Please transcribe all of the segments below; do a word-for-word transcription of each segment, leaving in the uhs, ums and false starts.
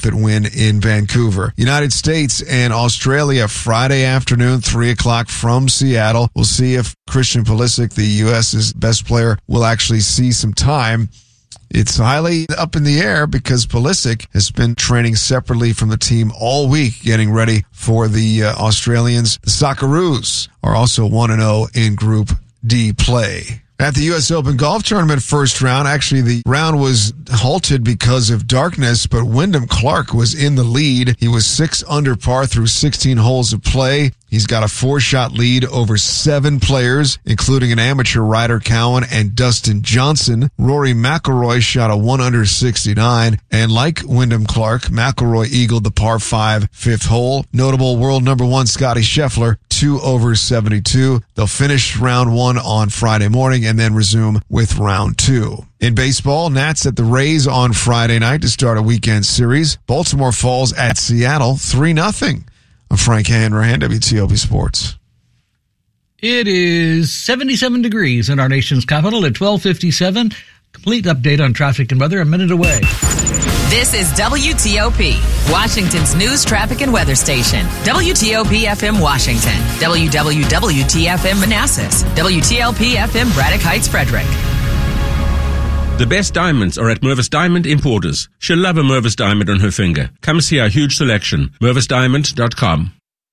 benefit win in Vancouver. United States and Australia Friday afternoon, three o'clock from Seattle. We'll see if Christian Pulisic, the U S's best player, will actually see some time. It's highly up in the air because Pulisic has been training separately from the team all week, getting ready for the uh, Australians. The Socceroos are also one and oh in Group D play. At the U S Open Golf Tournament first round, actually the round was halted because of darkness, but Wyndham Clark was in the lead. He was six under par through sixteen holes of play. He's got a four-shot lead over seven players, including an amateur Ryder Cowan and Dustin Johnson. Rory McIlroy shot a one under sixty-nine, and like Wyndham Clark, McIlroy eagled the par five fifth hole. Notable world number one Scottie Scheffler, two over seventy-two. They'll finish round one on Friday morning and then resume with round two. In baseball, Nats at the Rays on Friday night to start a weekend series. Baltimore falls at Seattle three nothing. I'm Frank Hanrahan, W T O P Sports. It is seventy-seven degrees in our nation's capital at twelve fifty-seven. Complete update on traffic and weather a minute away. This is W T O P, Washington's news, traffic, and weather station. W T O P F M Washington, W W W T F M Manassas, W T L P F M Braddock Heights, Frederick. The best diamonds are at Mervis Diamond Importers. She'll love a Mervis diamond on her finger. Come see our huge selection. Mervis Diamond dot com.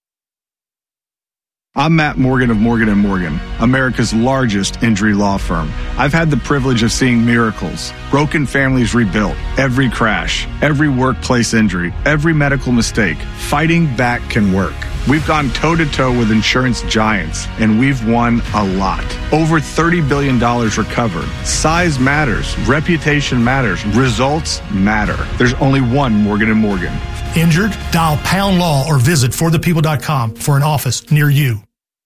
I'm Matt Morgan of Morgan and Morgan, America's largest injury law firm. I've had the privilege of seeing miracles, broken families rebuilt, every crash, every workplace injury, every medical mistake. Fighting back can work. We've gone toe-to-toe with insurance giants, and we've won a lot. Over thirty billion dollars recovered. Size matters. Reputation matters. Results matter. There's only one Morgan and Morgan. Injured? Dial Pound Law or visit for the people dot com for an office near you.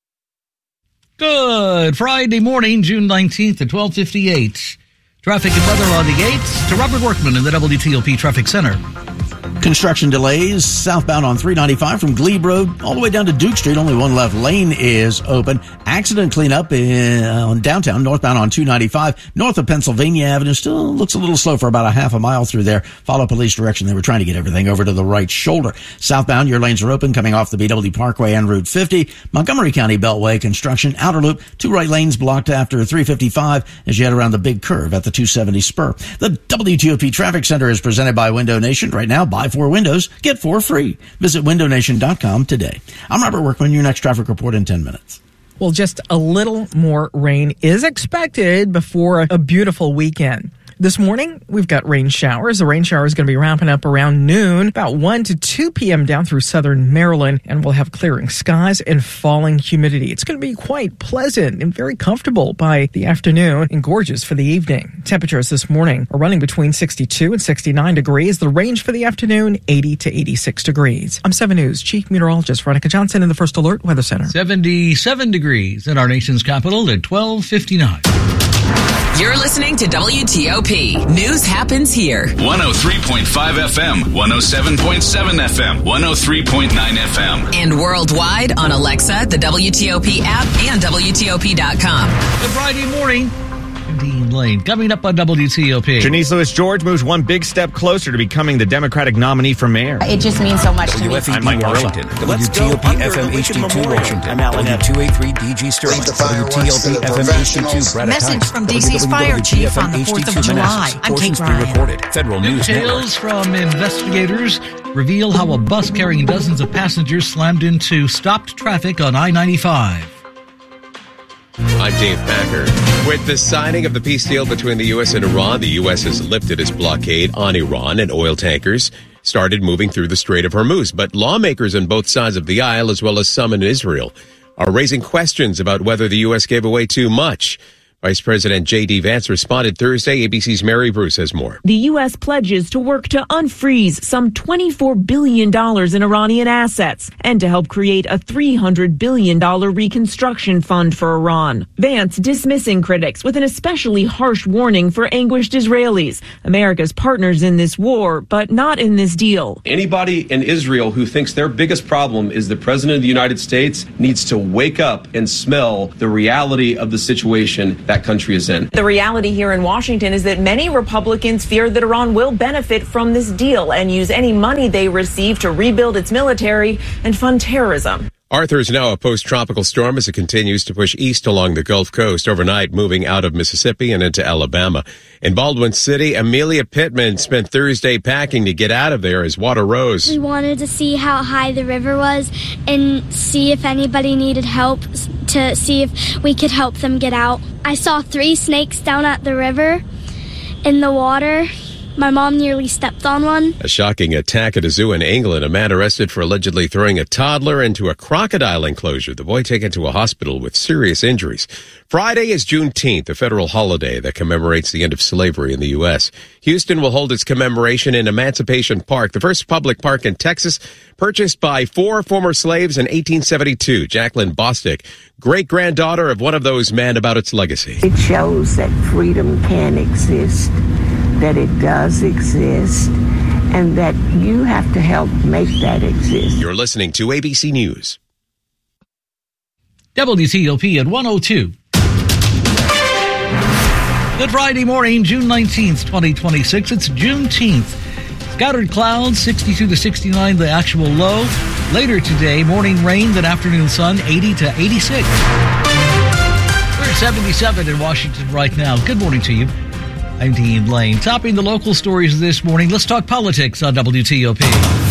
Good Friday morning, June nineteenth at twelve fifty-eight. Traffic and weather on the eights to Robert Workman in the W T O P Traffic Center. Construction delays southbound on three ninety-five from Glebe Road all the way down to Duke Street. Only one left lane is open. Accident cleanup in, uh, on downtown, northbound on two ninety-five. North of Pennsylvania Avenue still looks a little slow for about a half a mile through there. Follow police direction. They were trying to get everything over to the right shoulder. Southbound, your lanes are open coming off the B W Parkway and Route fifty. Montgomery County Beltway construction, outer loop, two right lanes blocked after three fifty-five as you head around the big curve at the two seventy spur. The W T O P Traffic Center is presented by Window Nation. Right now, buy four windows, get four free. Visit window nation dot com today. I'm Robert Workman, your next traffic report in ten minutes. Well, just a little more rain is expected before a beautiful weekend. This morning, we've got rain showers. The rain shower is going to be ramping up around noon, about one to two p.m. down through southern Maryland, and we'll have clearing skies and falling humidity. It's going to be quite pleasant and very comfortable by the afternoon and gorgeous for the evening. Temperatures this morning are running between sixty-two and sixty-nine degrees. The range for the afternoon, eighty to eighty-six degrees. I'm seven News Chief Meteorologist Veronica Johnson in the First Alert Weather Center. seventy-seven degrees in our nation's capital at twelve fifty-nine. You're listening to W T O P. News happens here. one oh three point five F M, one oh seven point seven F M, one oh three point nine F M. And worldwide on Alexa, the W T O P app, and W T O P dot com. Good Friday morning. Dean Lane coming up on W T O P. Janice Lewis George moves one big step closer to becoming the Democratic nominee for mayor. It just means so much to me. I'm Mike Washington. W T O P F M H D two Washington. I'm Alan W two eighty-three D G Sterling. W T O P F M H D two Braddock Heights. Message from D C's fire chief on the fourth of July. I'm Kate Ryan. Recorded. Federal News Details from investigators reveal how a bus carrying dozens of passengers slammed into stopped traffic on I ninety-five. I'm Dave Packer. With the signing of the peace deal between the U S and Iran, the U S has lifted its blockade on Iran, and oil tankers started moving through the Strait of Hormuz. But lawmakers on both sides of the aisle, as well as some in Israel, are raising questions about whether the U S gave away too much. Vice President J D. Vance responded Thursday. A B C's Mary Bruce has more. The U S pledges to work to unfreeze some twenty-four billion dollars in Iranian assets and to help create a three hundred billion dollars reconstruction fund for Iran. Vance dismissing critics with an especially harsh warning for anguished Israelis, America's partners in this war, but not in this deal. Anybody in Israel who thinks their biggest problem is the president of the United States needs to wake up and smell the reality of the situation. that country is in. The reality here in Washington is that many Republicans fear that Iran will benefit from this deal and use any money they receive to rebuild its military and fund terrorism. Arthur is now a post-tropical storm as it continues to push east along the Gulf Coast, overnight moving out of Mississippi and into Alabama. In Baldwin City, Amelia Pittman spent Thursday packing to get out of there as water rose. We wanted to see how high the river was and see if anybody needed help, to see if we could help them get out. I saw three snakes down at the river in the water. My mom nearly stepped on one. A shocking attack at a zoo in England. A man arrested for allegedly throwing a toddler into a crocodile enclosure. The boy taken to a hospital with serious injuries. Friday is Juneteenth, a federal holiday that commemorates the end of slavery in the U S. Houston will hold its commemoration in Emancipation Park, the first public park in Texas, purchased by four former slaves in eighteen seventy-two. Jacqueline Bostic, great-granddaughter of one of those men, about its legacy. It shows that freedom can exist, that it does exist, and that you have to help make that exist. You're listening to A B C News. W T O P at one oh two. Good Friday morning, June nineteenth, twenty twenty-six. It's Juneteenth. Scattered clouds, sixty-two to sixty-nine, the actual low. Later today, morning rain, then afternoon sun, eighty to eighty-six. We're at seventy-seven in Washington right now. Good morning to you. I'm Dean Lane. Topping the local stories this morning, let's talk politics on W T O P.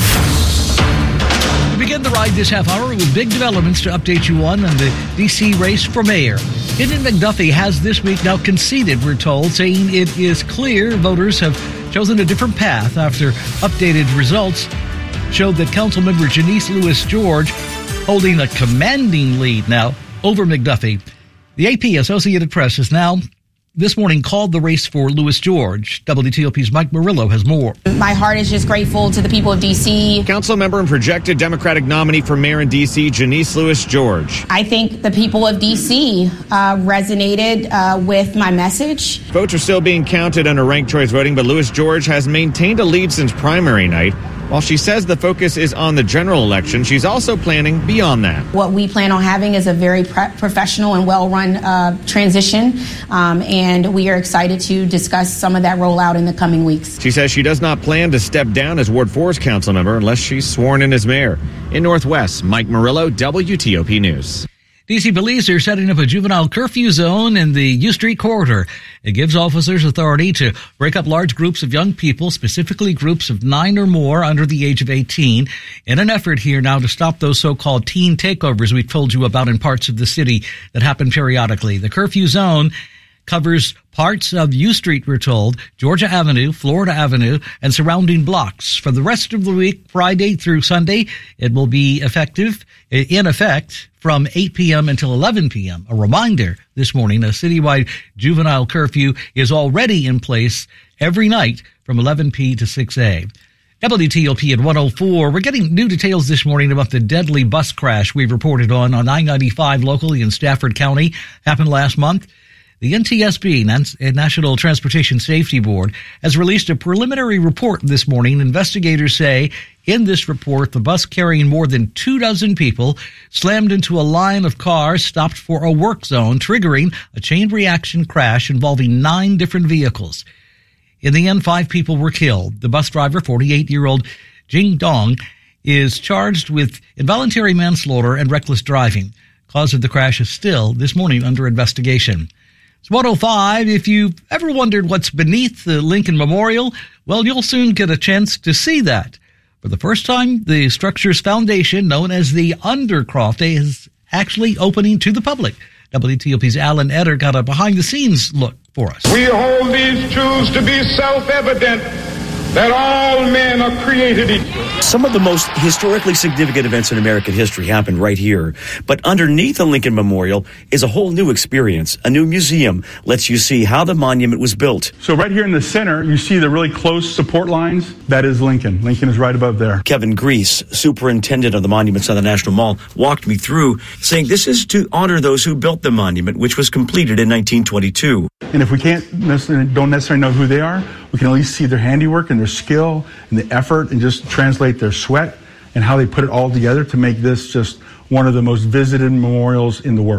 We begin the ride this half hour with big developments to update you on on the D C race for mayor. Kevin McDuffie has this week now conceded, we're told, saying it is clear voters have chosen a different path after updated results showed that Councilmember Janice Lewis George holding a commanding lead now over McDuffie. The A P, Associated Press, has now this morning called the race for Lewis George. W T O P's Mike Murillo has more. My heart is just grateful to the people of D C. Council member and projected Democratic nominee for mayor in D C, Janice Lewis George. I think the people of D C uh, resonated uh, with my message. Votes are still being counted under ranked choice voting, but Lewis George has maintained a lead since primary night. While she says the focus is on the general election, she's also planning beyond that. What we plan on having is a very pre- professional and well-run uh, transition, um, and we are excited to discuss some of that rollout in the coming weeks. She says she does not plan to step down as Ward four's council member unless she's sworn in as mayor. In Northwest, Mike Murillo, W T O P News. D C police are setting up a juvenile curfew zone in the U Street corridor. It gives officers authority to break up large groups of young people, specifically groups of nine or more under the age of eighteen, in an effort here now to stop those so-called teen takeovers we've told you about in parts of the city that happen periodically. The curfew zone covers parts of U Street, we're told, Georgia Avenue, Florida Avenue, and surrounding blocks. For the rest of the week, Friday through Sunday, it will be effective, in effect, from eight p.m. until eleven p.m. A reminder this morning, a citywide juvenile curfew is already in place every night from eleven p.m. to six a.m. W T O P at one oh four. We're getting new details this morning about the deadly bus crash we reported on on I ninety-five locally in Stafford County. Happened last month. The N T S B, National Transportation Safety Board, has released a preliminary report this morning. Investigators say in this report, the bus carrying more than two dozen people slammed into a line of cars stopped for a work zone, triggering a chain reaction crash involving nine different vehicles. In the end, five people were killed. The bus driver, forty-eight-year-old Jing Dong, is charged with involuntary manslaughter and reckless driving. Cause of the crash is still, this morning, under investigation. It's one oh five. If you've ever wondered what's beneath the Lincoln Memorial, well, you'll soon get a chance to see that. For the first time, the structure's foundation, known as the Undercroft, is actually opening to the public. W T O P's Alan Eder got a behind-the-scenes look for us. We hold these truths to be self-evident, that all men are created equal. Some of the most historically significant events in American history happened right here. But underneath the Lincoln Memorial is a whole new experience. A new museum lets you see how the monument was built. So right here in the center, you see the really close support lines. That is Lincoln. Lincoln is right above there. Kevin Grease, superintendent of the monuments on the National Mall, walked me through, saying this is to honor those who built the monument, which was completed in nineteen twenty-two. And if we can't necessarily, don't necessarily know who they are, we can at least see their handiwork and their skill and the effort and just translate their sweat and how they put it all together to make this just one of the most visited memorials in the world.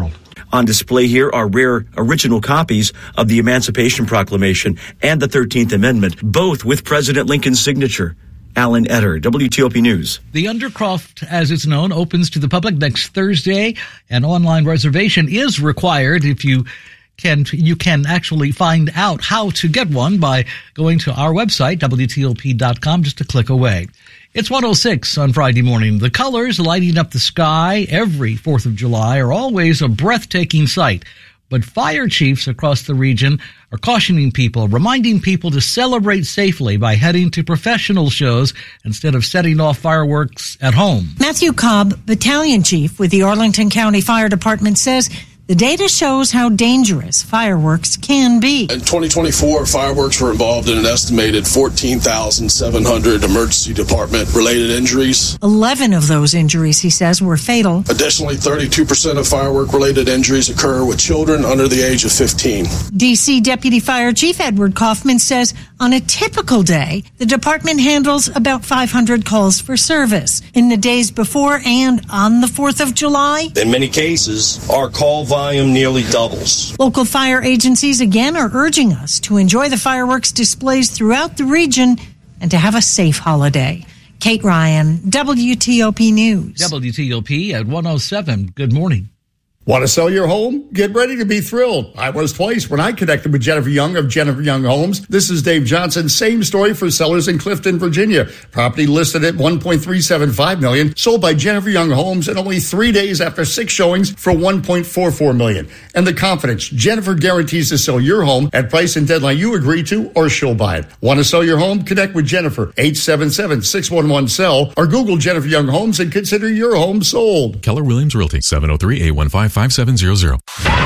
On display here are rare original copies of the Emancipation Proclamation and the thirteenth Amendment, both with President Lincoln's signature. Alan Etter, W T O P News. The Undercroft, as it's known, opens to the public next Thursday. An online reservation is required. If you can, you can actually find out how to get one by going to our website, W T O P dot com, just a click away. It's one oh six on Friday morning. The colors lighting up the sky every fourth of July are always a breathtaking sight. But fire chiefs across the region are cautioning people, reminding people to celebrate safely by heading to professional shows instead of setting off fireworks at home. Matthew Cobb, battalion chief with the Arlington County Fire Department, says the data shows how dangerous fireworks can be. In twenty twenty-four, fireworks were involved in an estimated fourteen thousand seven hundred emergency department related injuries. eleven of those injuries, he says, were fatal. Additionally, thirty-two percent of firework related injuries occur with children under the age of fifteen. D C Deputy Fire Chief Edward Kaufman says on a typical day, the department handles about five hundred calls for service. In the days before and on the fourth of July, in many cases, our call volume volume nearly doubles. Local fire agencies again are urging us to enjoy the fireworks displays throughout the region and to have a safe holiday. Kate Ryan, W T O P News. W T O P at one oh seven. Good morning. Want to sell your home? Get ready to be thrilled. I was twice when I connected with Jennifer Young of Jennifer Young Homes. This is Dave Johnson. Same story for sellers in Clifton, Virginia. Property listed at one point three seven five million dollars, sold by Jennifer Young Homes in only three days after six showings for one point four four million dollars. And the confidence, Jennifer guarantees to sell your home at price and deadline you agree to, or she'll buy it. Want to sell your home? Connect with Jennifer, eight seven seven, six one one, S E L L, or Google Jennifer Young Homes and consider your home sold. Keller Williams Realty, seven oh three, eight one five, five seven zero zero.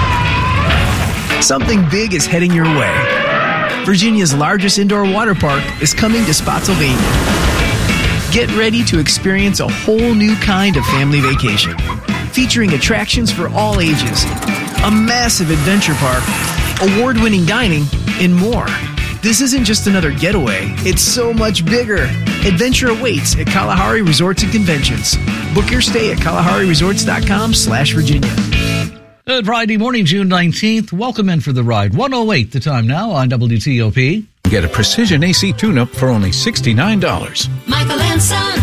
Something big is heading your way. Virginia's largest indoor water park is coming to Spotsylvania. Get ready to experience a whole new kind of family vacation, featuring attractions for all ages, a massive adventure park, award-winning dining, and more. This isn't just another getaway. It's so much bigger. Adventure awaits at Kalahari Resorts and Conventions. Book your stay at kalahari resorts dot com slash Virginia. Good Friday morning, June nineteenth. Welcome in for the ride. one oh eight the time now on W T O P. Get a precision A C tune-up for only sixty-nine dollars. Michael and Son.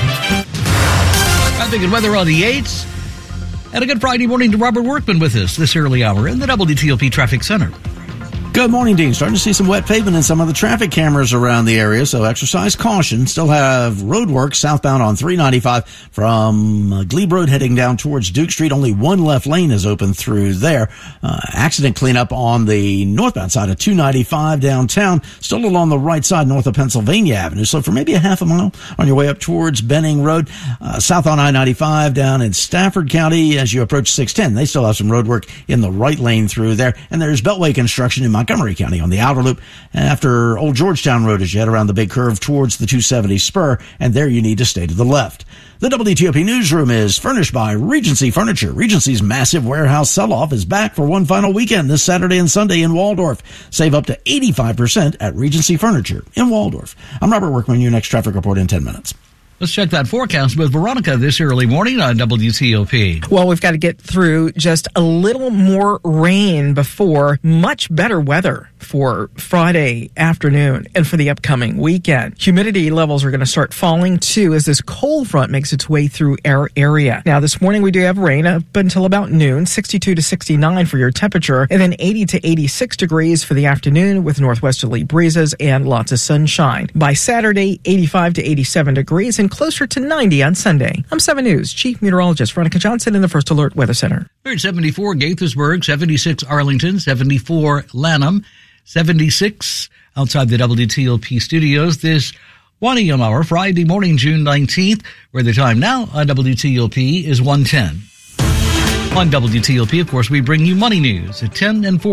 I'm thinking weather on the eights. And a good Friday morning to Robert Workman with us this early hour in the W T O P Traffic Center. Good morning, Dean. Starting to see some wet pavement and some of the traffic cameras around the area, so exercise caution. Still have road work southbound on three ninety-five from uh, Glebe Road heading down towards Duke Street. Only one left lane is open through there. Uh, accident cleanup on the northbound side of two ninety-five downtown. Still along the right side north of Pennsylvania Avenue. So for maybe a half a mile on your way up towards Benning Road. Uh, south on I ninety-five down in Stafford County as you approach six ten. They still have some road work in the right lane through there. And there's Beltway construction in Montgomery County on the outer loop after Old Georgetown Road as you head around the big curve towards the two seventy spur, and there you need to stay to the left. The W T O P newsroom is furnished by Regency Furniture. Regency's massive warehouse sell-off is back for one final weekend this Saturday and Sunday in Waldorf. Save up to eighty-five percent at Regency Furniture in Waldorf. I'm Robert Workman, your next traffic report in ten minutes. Let's check that forecast with Veronica this early morning on W T O P. Well, we've got to get through just a little more rain before much better weather for Friday afternoon and for the upcoming weekend. Humidity levels are going to start falling too as this cold front makes its way through our area. Now, this morning we do have rain up until about noon, sixty-two to sixty-nine for your temperature, and then eighty to eighty-six degrees for the afternoon with northwesterly breezes and lots of sunshine. By Saturday, eighty-five to eighty-seven degrees and closer to ninety on Sunday. I'm seven News Chief Meteorologist Veronica Johnson in the First Alert Weather Center. We're at seventy-four Gaithersburg, seventy-six Arlington, seventy-four Lanham, seventy-six outside the W T O P studios this one a m hour, Friday morning, June nineteenth, where the time now on W T O P is one ten. On W T O P, of course, we bring you money news at ten and forty.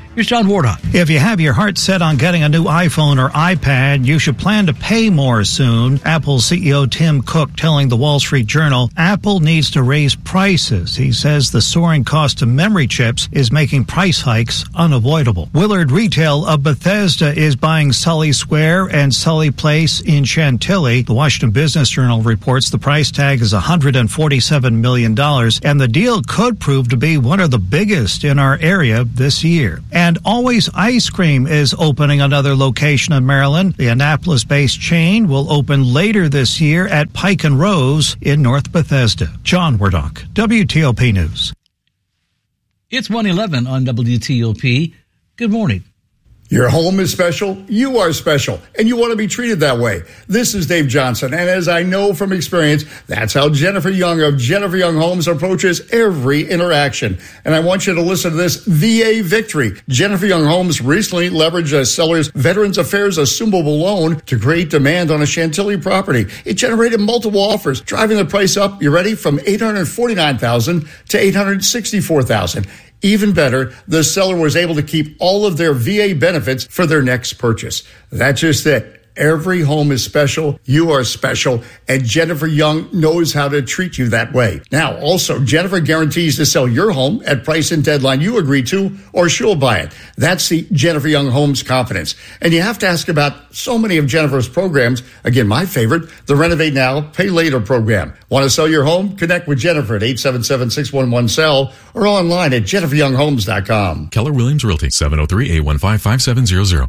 Here's John Wardock. If you have your heart set on getting a new iPhone or iPad, you should plan to pay more soon. Apple C E O Tim Cook telling the Wall Street Journal, Apple needs to raise prices. He says the soaring cost of memory chips is making price hikes unavoidable. Willard Retail of Bethesda is buying Sully Square and Sully Place in Chantilly. The Washington Business Journal reports the price tag is one hundred forty-seven million dollars, and the deal could prove to be one of the biggest in our area this year. And Always Ice Cream is opening another location in Maryland. The Annapolis-based chain will open later this year at Pike and Rose in North Bethesda. John Wardock, W T O P News. It's one eleven on W T O P. Good morning. Your home is special. You are special, and you want to be treated that way. This is Dave Johnson, and as I know from experience, that's how Jennifer Young of Jennifer Young Homes approaches every interaction. And I want you to listen to this V A victory. Jennifer Young Homes recently leveraged a seller's Veterans Affairs assumable loan to create demand on a Chantilly property. It generated multiple offers, driving the price up, you ready, from eight hundred forty-nine thousand dollars to eight hundred sixty-four thousand dollars. Even better, the seller was able to keep all of their V A benefits for their next purchase. That's just it. Every home is special. You are special. And Jennifer Young knows how to treat you that way. Now, also, Jennifer guarantees to sell your home at price and deadline you agree to, or she'll buy it. That's the Jennifer Young Homes confidence. And you have to ask about so many of Jennifer's programs. Again, my favorite, the Renovate Now, Pay Later program. Want to sell your home? Connect with Jennifer at eight seven seven, six one one, S E L L or online at jennifer young homes dot com. Keller Williams Realty, seven oh three, eight one five, five seven zero zero.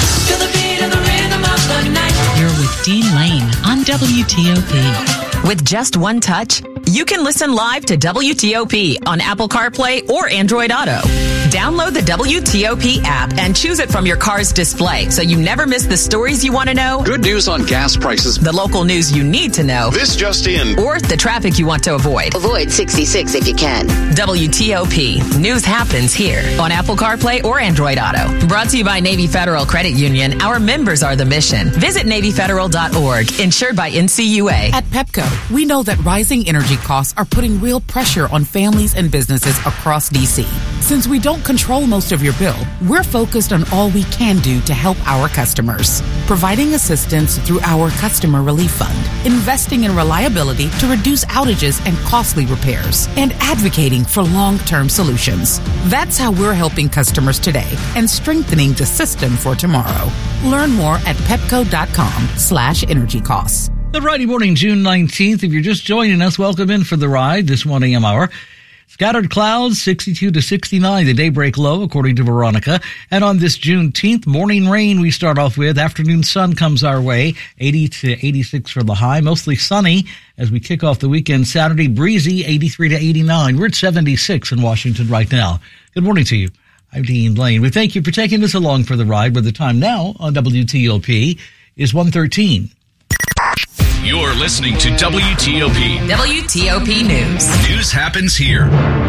You're with Dean Lane on W T O P. With just one touch, you can listen live to W T O P on Apple CarPlay or Android Auto. Download the W T O P app and choose it from your car's display so you never miss the stories you want to know. Good news on gas prices. The local news you need to know. This just in. Or the traffic you want to avoid. Avoid sixty-six if you can. W T O P. News happens here on Apple CarPlay or Android Auto. Brought to you by Navy Federal Credit Union. Our members are the mission. Visit Navy Federal dot org. Insured by N C U A. At Pepco, we know that rising energy costs are putting real pressure on families and businesses across D C. Since we don't control most of your bill, we're focused on all we can do to help our customers. Providing assistance through our Customer Relief Fund, investing in reliability to reduce outages and costly repairs, and advocating for long-term solutions. That's how we're helping customers today and strengthening the system for tomorrow. Learn more at pepco.com slash energy costs. Good Friday morning, June nineteenth. If you're just joining us, welcome in for the ride this one a.m. hour. Scattered clouds, sixty-two to sixty-nine, the daybreak low, according to Veronica. And on this Juneteenth, morning rain we start off with. Afternoon sun comes our way, eighty to eighty-six for the high. Mostly sunny as we kick off the weekend. Saturday, breezy, eighty-three to eighty-nine. We're at seventy-six in Washington right now. Good morning to you. I'm Dean Lane. We thank you for taking us along for the ride, where the time now on W T O P is one thirteen. You're listening to W T O P. W T O P News. News happens here.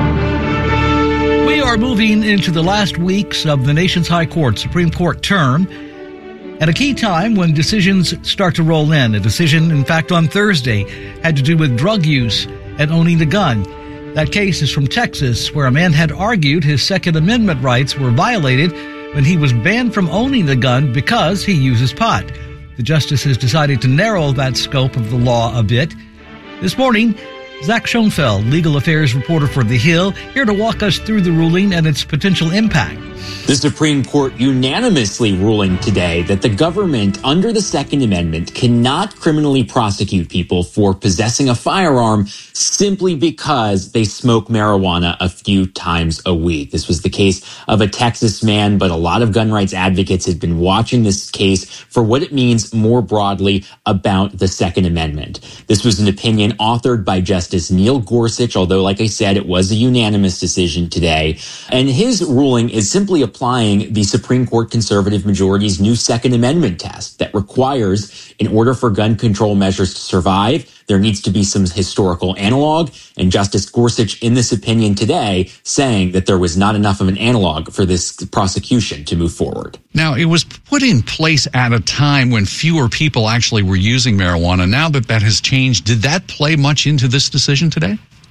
We are moving into the last weeks of the nation's High Court, Supreme Court term, at a key time when decisions start to roll in. A decision, in fact, on Thursday had to do with drug use and owning a gun. That case is from Texas, where a man had argued his Second Amendment rights were violated when he was banned from owning a gun because he uses pot. The justices decided to narrow that scope of the law a bit. This morning, Zach Schoenfeld, legal affairs reporter for The Hill, here to walk us through the ruling and its potential impact. The Supreme Court unanimously ruling today that the government, under the Second Amendment, cannot criminally prosecute people for possessing a firearm simply because they smoke marijuana a few times a week. This was the case of a Texas man, but a lot of gun rights advocates had been watching this case for what it means more broadly about the Second Amendment. This was an opinion authored by Justice Neil Gorsuch, although, like I said, it was a unanimous decision today. And his ruling is simply applying the Supreme Court conservative majority's new Second Amendment test that requires, in order for gun control measures to survive, there needs to be some historical analog. And Justice Gorsuch, in this opinion today, saying that there was not enough of an analog for this prosecution to move forward. Now, it was put in place at a time when fewer people actually were using marijuana. Now that that has changed, did that play much into this decision today?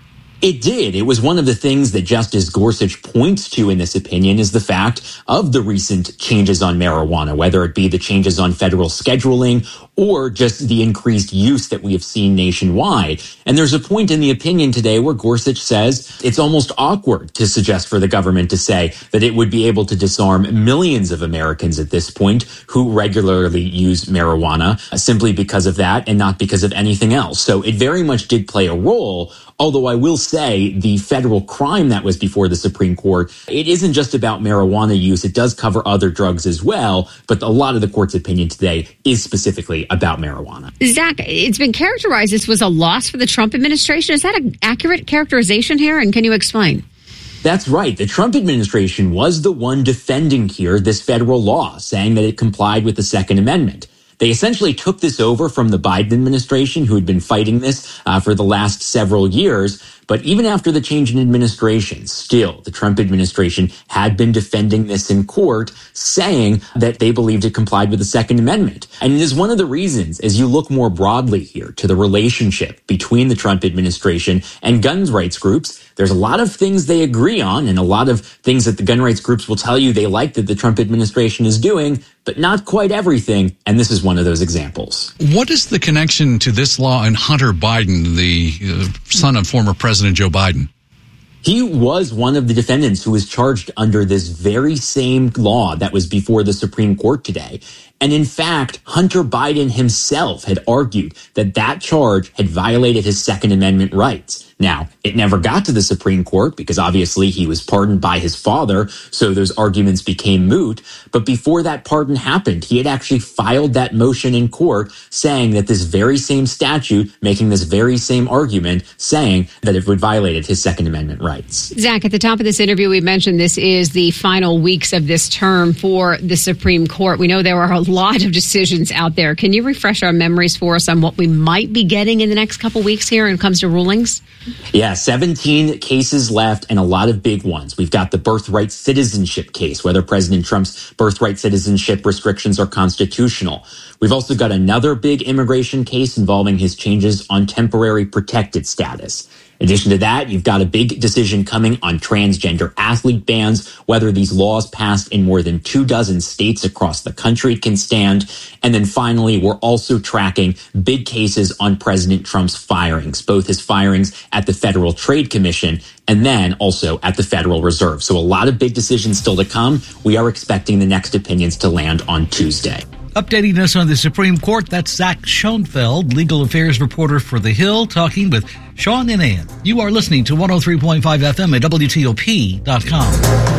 It did. It was one of the things that Justice Gorsuch points to in this opinion is the fact of the recent changes on marijuana, whether it be the changes on federal scheduling or just the increased use that we have seen nationwide. And there's a point in the opinion today where Gorsuch says it's almost awkward to suggest for the government to say that it would be able to disarm millions of Americans at this point who regularly use marijuana simply because of that and not because of anything else. So it very much did play a role. Although I will say the federal crime that was before the Supreme Court, it isn't just about marijuana use. It does cover other drugs as well. But a lot of the court's opinion today is specifically about marijuana. Zach, it's been characterized this was a loss for the Trump administration. Is that an accurate characterization here? And can you explain? That's right. The Trump administration was the one defending here this federal law, saying that it complied with the Second Amendment. They essentially took this over from the Biden administration, who had been fighting this uh, for the last several years. But even after the change in administration, still, the Trump administration had been defending this in court, saying that they believed it complied with the Second Amendment. And it is one of the reasons, as you look more broadly here to the relationship between the Trump administration and gun rights groups, there's a lot of things they agree on and a lot of things that the gun rights groups will tell you they like that the Trump administration is doing, but not quite everything. And this is one of those examples. What is the connection to this law and Hunter Biden, the uh, son of former President Joe Biden? He was one of the defendants who was charged under this very same law that was before the Supreme Court today. And in fact, Hunter Biden himself had argued that that charge had violated his Second Amendment rights. Now, it never got to the Supreme Court because obviously he was pardoned by his father, so those arguments became moot. But before that pardon happened, he had actually filed that motion in court saying that this very same statute, making this very same argument, saying that it would violate his Second Amendment rights. Zach, at the top of this interview, we mentioned this is the final weeks of this term for the Supreme Court. We know there are a lot of decisions out there. Can you refresh our memories for us on what we might be getting in the next couple weeks here when it comes to rulings? Yeah, seventeen cases left and a lot of big ones. We've got the birthright citizenship case, whether President Trump's birthright citizenship restrictions are constitutional. We've also got another big immigration case involving his changes on temporary protected status. In addition to that, you've got a big decision coming on transgender athlete bans, whether these laws passed in more than two dozen states across the country can stand. And then finally, we're also tracking big cases on President Trump's firings, both his firings at the Federal Trade Commission and then also at the Federal Reserve. So a lot of big decisions still to come. We are expecting the next opinions to land on Tuesday. Updating us on the Supreme Court, that's Zach Schoenfeld, legal affairs reporter for The Hill, talking with Sean and Ann. You are listening to one oh three point five F M at W T O P dot com.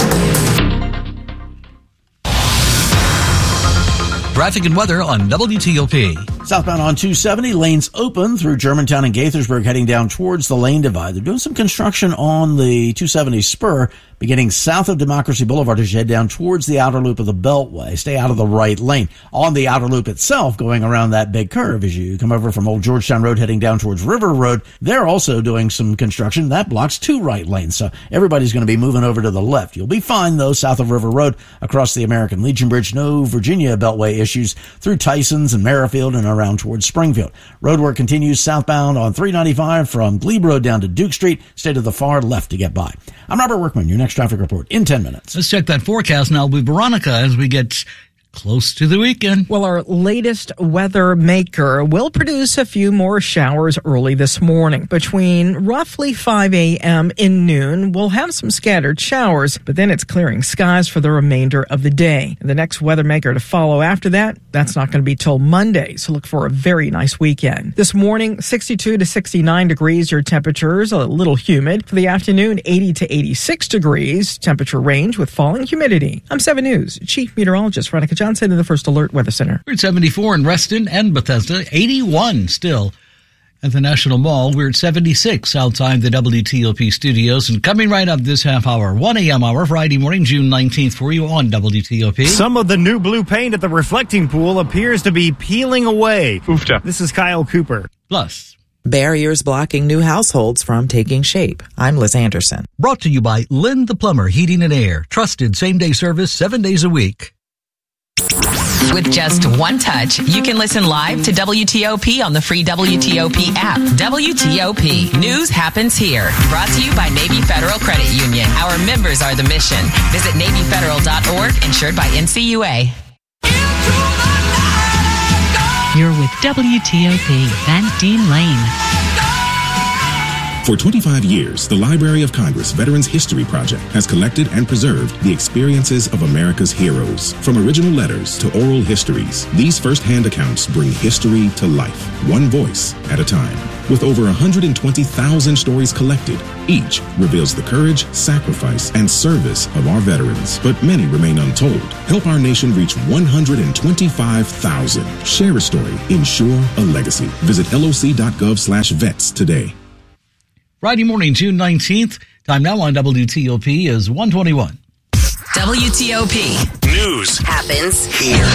Traffic and weather on W T O P. Southbound on two seventy, lanes open through Germantown and Gaithersburg heading down towards the lane divide. They're doing some construction on the two seventy spur beginning south of Democracy Boulevard as you head down towards the outer loop of the Beltway. Stay out of the right lane. On the outer loop itself, going around that big curve as you come over from Old Georgetown Road heading down towards River Road, they're also doing some construction. That blocks two right lanes, so everybody's going to be moving over to the left. You'll be fine, though, south of River Road across the American Legion Bridge. No Virginia Beltway issues through Tysons and Merrifield and around towards Springfield. Roadwork continues southbound on three ninety-five from Glebe Road down to Duke Street. Stay to the far left to get by. I'm Robert Workman, your next traffic report in ten minutes. Let's check that forecast now with Veronica as we get close to the weekend. Well, our latest weather maker will produce a few more showers early this morning. Between roughly five a.m. and noon, we'll have some scattered showers, but then it's clearing skies for the remainder of the day. And the next weather maker to follow after that, that's not going to be till Monday, so look for a very nice weekend. This morning, sixty-two to sixty-nine degrees, your temperatures, a little humid. For the afternoon, eighty to eighty-six degrees, temperature range with falling humidity. I'm seven News Chief Meteorologist Veronica Johnson in the First Alert Weather Center. We're at seventy-four in Reston and Bethesda, eighty-one still at the National Mall. We're at seventy-six outside the W T O P studios. And coming right up this half hour, one a.m. hour, Friday morning, June nineteenth for you on W T O P. Some of the new blue paint at the reflecting pool appears to be peeling away. Oofta. This is Kyle Cooper. Plus, barriers blocking new households from taking shape. I'm Liz Anderson. Brought to you by Lynn the Plumber Heating and Air. Trusted same-day service seven days a week. With just one touch, you can listen live to W T O P on the free W T O P app. W T O P. News happens here. Brought to you by Navy Federal Credit Union. Our members are the mission. Visit Navy Federal dot org, insured by N C U A. You're with W T O P, Van Dean Lane. For twenty-five years, the Library of Congress Veterans History Project has collected and preserved the experiences of America's heroes. From original letters to oral histories, these first-hand accounts bring history to life, one voice at a time. With over one hundred twenty thousand stories collected, each reveals the courage, sacrifice, and service of our veterans. But many remain untold. Help our nation reach one hundred twenty-five thousand. Share a story. Ensure a legacy. Visit L O C dot gov slash vets today. Friday morning, June nineteenth. Time now on W T O P is one twenty-one. W T O P. News happens here.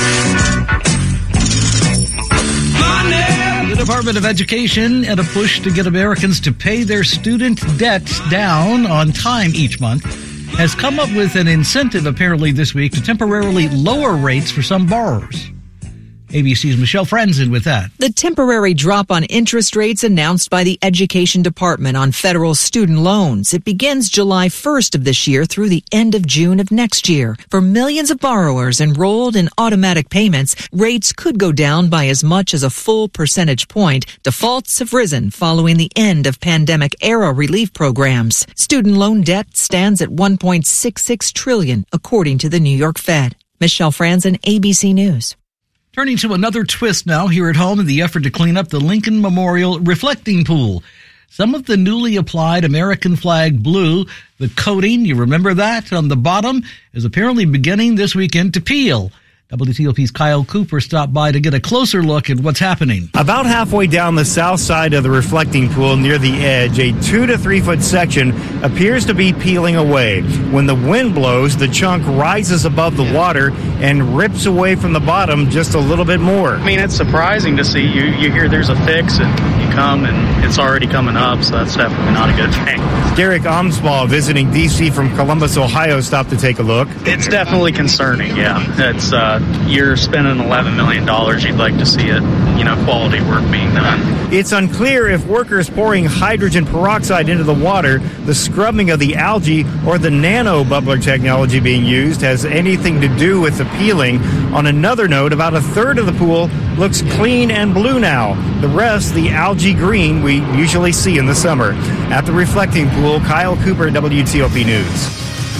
The Department of Education, in a push to get Americans to pay their student debts down on time each month, has come up with an incentive apparently this week to temporarily lower rates for some borrowers. A B C's Michelle Franzen with that. The temporary drop on interest rates announced by the Education Department on federal student loans. It begins July first of this year through the end of June of next year. For millions of borrowers enrolled in automatic payments, rates could go down by as much as a full percentage point. Defaults have risen following the end of pandemic-era relief programs. Student loan debt stands at one point six six trillion dollars, according to the New York Fed. Michelle Franzen, A B C News. Turning to another twist now here at home in the effort to clean up the Lincoln Memorial reflecting pool. Some of the newly applied American flag blue, the coating, you remember that, on the bottom, is apparently beginning this weekend to peel. W T O P's Kyle Cooper stopped by to get a closer look at what's happening. About halfway down the south side of the reflecting pool near the edge, a two to three foot section appears to be peeling away. When the wind blows, the chunk rises above the water and rips away from the bottom just a little bit more. I mean, it's surprising to see. You, you hear there's a fix and you come and it's already coming up, so that's definitely not a good thing. Derek Omsbaugh, visiting D C from Columbus, Ohio, stopped to take a look. It's definitely concerning, yeah. It's, uh, you're spending eleven million dollars. You'd like to see it, you know, quality work being done. It's unclear if workers pouring hydrogen peroxide into the water, the scrubbing of the algae, or the nano bubbler technology being used has anything to do with the peeling. On another note, about a third of the pool looks clean and blue now. The rest, the algae green we usually see in the summer. At the reflecting pool, Kyle Cooper, W T O P News.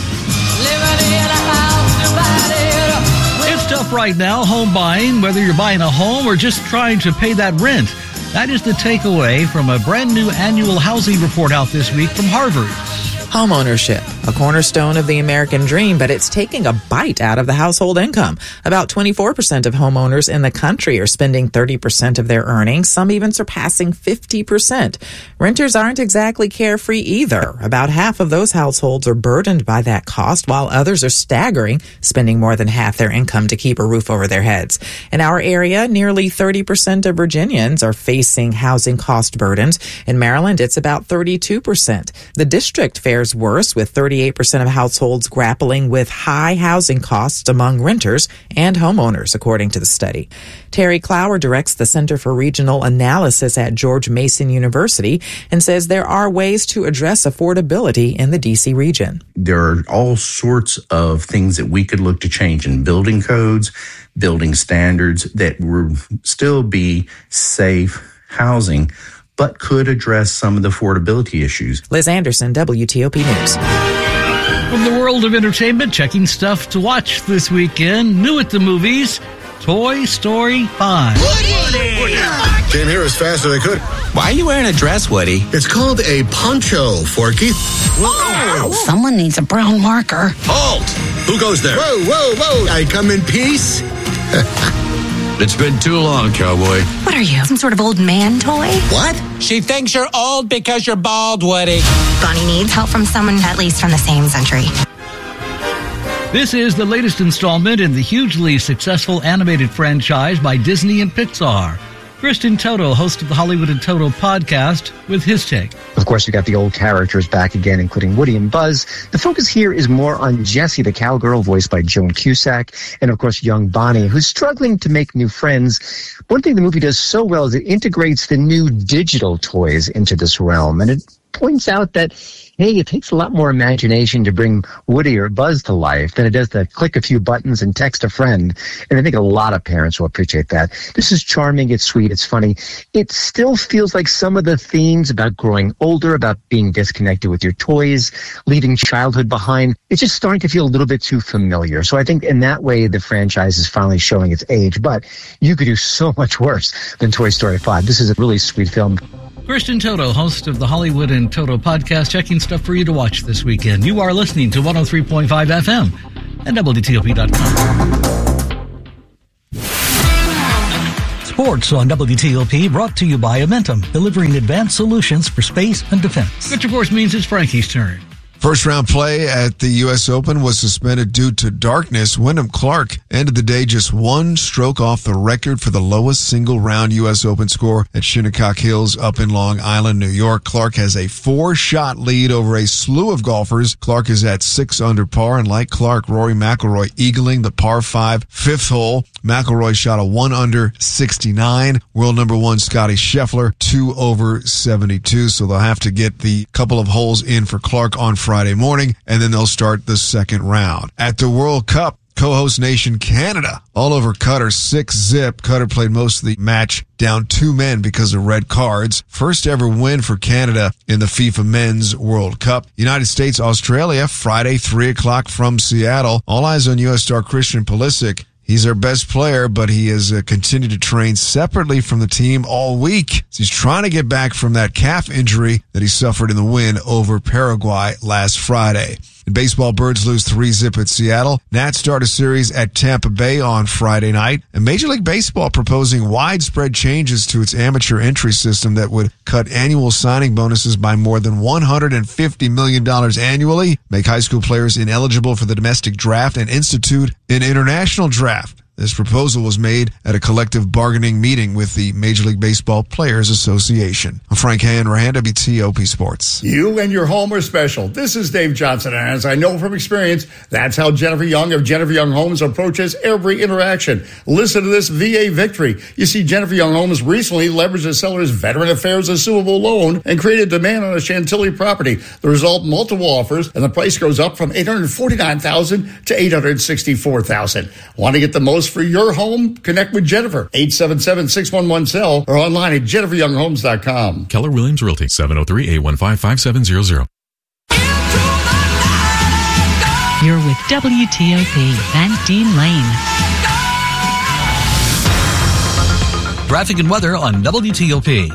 Tough right now, home buying, whether you're buying a home or just trying to pay that rent. That is the takeaway from a brand new annual housing report out this week from Harvard. Homeownership, a cornerstone of the American dream, but it's taking a bite out of the household income. About twenty-four percent of homeowners in the country are spending thirty percent of their earnings, some even surpassing fifty percent. Renters aren't exactly carefree either. About half of those households are burdened by that cost, while others are staggering, spending more than half their income to keep a roof over their heads. In our area, nearly thirty percent of Virginians are facing housing cost burdens. In Maryland, it's about thirty-two percent. The district fares worse, with thirty-eight percent of households grappling with high housing costs among renters and homeowners, according to the study. Terry Clower directs the Center for Regional Analysis at George Mason University and says there are ways to address affordability in the D C region. There are all sorts of things that we could look to change in building codes, building standards that will still be safe housing, but could address some of the affordability issues. Liz Anderson, W T O P News. From the world of entertainment, checking stuff to watch this weekend. New at the movies, Toy Story five. Woody! Woody! Came here as fast as I could. Why are you wearing a dress, Woody? It's called a poncho, Forky. Whoa! Someone needs a brown marker. Halt! Who goes there? Whoa, whoa, whoa! I come in peace. It's been too long, cowboy. What are you, some sort of old man toy? What? She thinks you're old because you're bald, Woody. Bonnie needs help from someone at least from the same century. This is the latest installment in the hugely successful animated franchise by Disney and Pixar. Kristen Toto, host of the Hollywood in Toto podcast, with his take. Of course, we got the old characters back again, including Woody and Buzz. The focus here is more on Jessie, the cowgirl, voiced by Joan Cusack, and of course, young Bonnie, who's struggling to make new friends. One thing the movie does so well is it integrates the new digital toys into this realm, and it points out that, hey, it takes a lot more imagination to bring Woody or Buzz to life than it does to click a few buttons and text a friend. And I think a lot of parents will appreciate that. This is charming, it's sweet, it's funny. It still feels like some of the themes about growing older, about being disconnected with your toys, leaving childhood behind, it's just starting to feel a little bit too familiar. So I think in that way, the franchise is finally showing its age. But you could do so much worse than Toy Story five. This is a really sweet film. Kristen Toto, host of the Hollywood in Toto podcast, checking stuff for you to watch this weekend. You are listening to one oh three point five F M and W T O P dot com. Sports on W T O P, brought to you by Amentum, delivering advanced solutions for space and defense. Which, of course, means it's Frankie's turn. First round play at the U S Open was suspended due to darkness. Wyndham Clark ended the day just one stroke off the record for the lowest single round U S Open score at Shinnecock Hills up in Long Island, New York. Clark has a four shot lead over a slew of golfers. Clark is at six under par, and like Clark, Rory McIlroy eagling the par five fifth hole. McIlroy shot a one under sixty-nine. World number one Scotty Scheffler, two over seventy-two. So they'll have to get the couple of holes in for Clark on Friday morning, and then they'll start the second round. At the World Cup, co-host nation Canada all over Qatar, six zip. Qatar played most of the match down two men because of red cards. First ever win for Canada in the FIFA Men's World Cup. United States, Australia, Friday, three o'clock from Seattle. All eyes on U S star Christian Pulisic. He's our best player, but he has uh, continued to train separately from the team all week. So he's trying to get back from that calf injury that he suffered in the win over Paraguay last Friday. In baseball, Birds lose three zip at Seattle. Nats start a series at Tampa Bay on Friday night. And Major League Baseball proposing widespread changes to its amateur entry system that would cut annual signing bonuses by more than one hundred fifty million dollars annually, make high school players ineligible for the domestic draft, and institute an international draft. This proposal was made at a collective bargaining meeting with the Major League Baseball Players Association. I'm Frank Hanrahan, W T O P Sports. You and your home are special. This is Dave Johnson, and as I know from experience, that's how Jennifer Young of Jennifer Young Homes approaches every interaction. Listen to this V A victory. You see, Jennifer Young Homes recently leveraged the seller's Veteran Affairs assumable loan and created demand on a Chantilly property. The result, multiple offers, and the price goes up from eight hundred forty-nine thousand dollars to eight hundred sixty-four thousand dollars. Want to get the most for your home? Connect with Jennifer. eight seven seven, six one one, S E L L or online at jennifer young homes dot com. Keller Williams Realty, seven oh three, eight one five, five seven zero zero. You're with W T O P, Van Dean Lane. Traffic and weather on W T O P.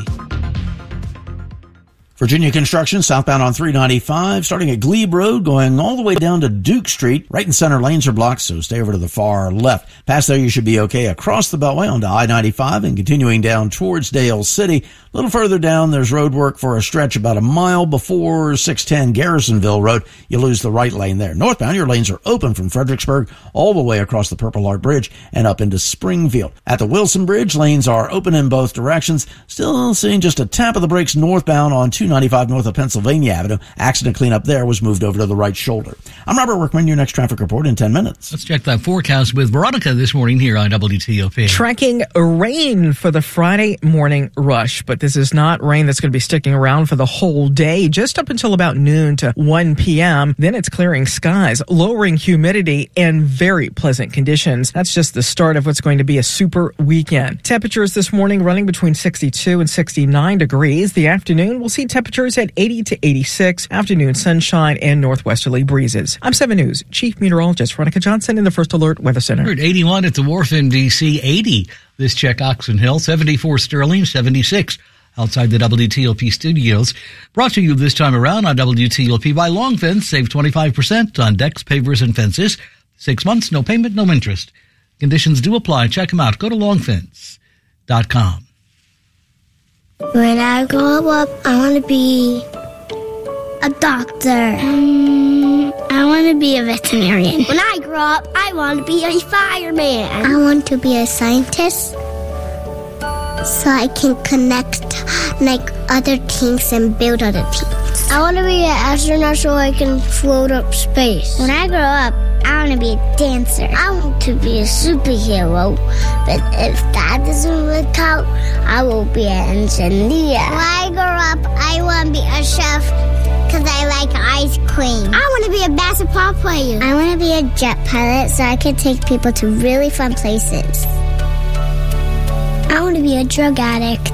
Virginia construction southbound on three ninety-five, starting at Glebe Road, going all the way down to Duke Street. Right and center lanes are blocked, so stay over to the far left. Past there, you should be okay. Across the Beltway onto I ninety-five and continuing down towards Dale City. A little further down, there's road work for a stretch about a mile before six ten Garrisonville Road. You lose the right lane there. Northbound, your lanes are open from Fredericksburg all the way across the Purple Heart Bridge and up into Springfield. At the Wilson Bridge, lanes are open in both directions. Still seeing just a tap of the brakes northbound on two ninety-five north of Pennsylvania Avenue. Accident cleanup there was moved over to the right shoulder. I'm Robert Workman, your next traffic report in ten minutes. Let's check that forecast with Veronica this morning here on W T O P. Tracking rain for the Friday morning rush, but this is not rain that's going to be sticking around for the whole day, just up until about noon to one p.m. Then it's clearing skies, lowering humidity, and very pleasant conditions. That's just the start of what's going to be a super weekend. Temperatures this morning running between sixty-two and sixty-nine degrees. The afternoon, we'll see temperatures at eighty to eighty-six. Afternoon sunshine and northwesterly breezes. I'm seven News Chief Meteorologist Veronica Johnson in the First Alert Weather Center. We're at eighty-one at the Wharf in D C, eighty this check Oxon Hill, seventy-four Sterling, seventy-six outside the W T O P studios. Brought to you this time around on W T O P by Long Fence. Save twenty-five percent on decks, pavers, and fences. Six months, no payment, no interest. Conditions do apply. Check them out. Go to long fence dot com. When I grow up, I want to be a doctor. Um, I want to be a veterinarian. When I grow up, I want to be a fireman. I want to be a scientist. so I can connect like other things and build other things. I want to be an astronaut so I can float up space. When I grow up, I want to be a dancer. I want to be a superhero, but if that doesn't work out, I will be an engineer. When I grow up, I want to be a chef because I like ice cream. I want to be a basketball player. I want to be a jet pilot so I can take people to really fun places. I want to be a drug addict.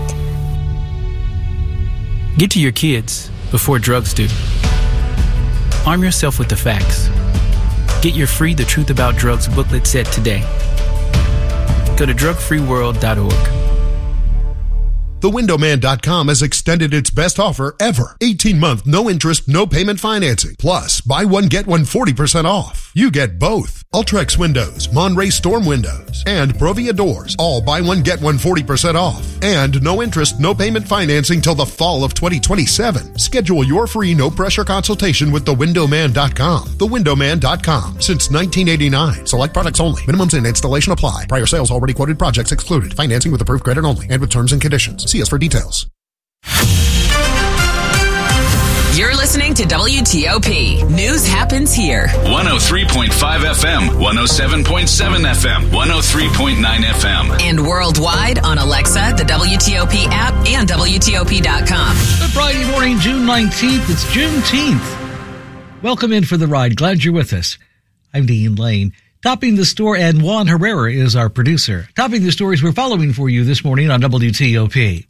Get to your kids before drugs do. Arm yourself with the facts. Get your free The Truth About Drugs booklet set today. Go to drug free world dot org. the window man dot com has extended its best offer ever. eighteen month, no interest, no payment financing. Plus, buy one, get one forty percent off. You get both. Ultrex Windows, Monterey Storm Windows, and Provia Doors. All buy one, get one forty percent off. And no interest, no payment financing till the fall of twenty twenty-seven. Schedule your free no-pressure consultation with the window man dot com. the window man dot com. Since nineteen eighty-nine. Select products only. Minimums and installation apply. Prior sales already quoted projects excluded. Financing with approved credit only and with terms and conditions. See us for details. You're listening to W T O P. News happens here. one oh three point five F M, one oh seven point seven F M, one oh three point nine F M. And worldwide on Alexa, the W T O P app, and W T O P dot com. Good Friday morning, June nineteenth. It's Juneteenth. Welcome in for the ride. Glad you're with us. I'm Dean Lane. Topping the store, and Juan Herrera is our producer. Topping the stories we're following for you this morning on W T O P.